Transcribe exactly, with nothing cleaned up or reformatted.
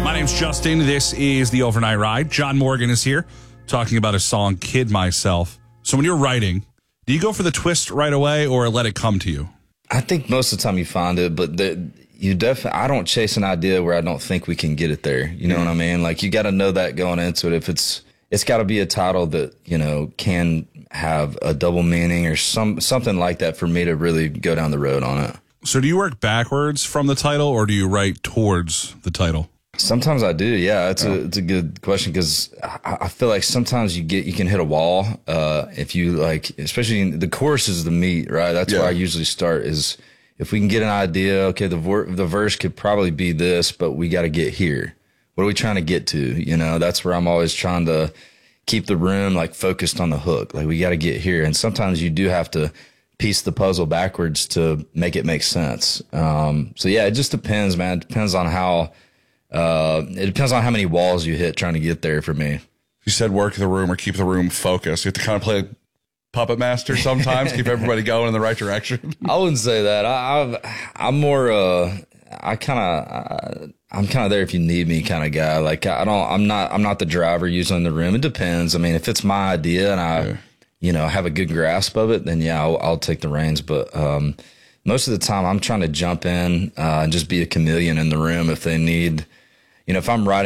My name's Justin. This is The Overnight Ride. John Morgan is here talking about his song, Kid Myself. So when you're writing, do you go for the twist right away or let it come to you? I think most of the time you find it, but the, you definitely, I don't chase an idea where I don't think we can get it there. You know mm. what I mean? Like, you got to know that going into it. If it's, it's got to be a title that, you know, can have a double meaning or some something like that for me to really go down the road on it. So do you work backwards from the title or do you write towards the title? Sometimes I do, yeah. It's oh. a it's a good question because I, I feel like sometimes you get you can hit a wall uh, if you like, especially in, the chorus is the meat, right? That's yeah. where I usually start. Is if we can get an idea, okay, the ver- the verse could probably be this, but we got to get here. What are we trying to get to? You know, that's where I'm always trying to keep the room like focused on the hook. Like, we got to get here, and sometimes you do have to piece the puzzle backwards to make it make sense. Um, so yeah, it just depends, man. It depends on how. Uh, it depends on how many walls you hit trying to get there for me. You said work the room or keep the room focused. You have to kind of play puppet master sometimes, keep everybody going in the right direction. I wouldn't say that. I, I've, I'm more, uh, I kind of, I'm kind of there if you need me kind of guy. Like, I don't, I'm not, I'm not the driver usually in the room. It depends. I mean, if it's my idea and I, yeah. you know, have a good grasp of it, then yeah, I'll, I'll take the reins. But, um, most of the time I'm trying to jump in, uh, and just be a chameleon in the room if they need. You know, if I'm writing